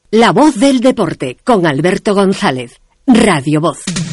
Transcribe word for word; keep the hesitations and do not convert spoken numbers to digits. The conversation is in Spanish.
La voz del deporte con Alberto González. Radio Voz.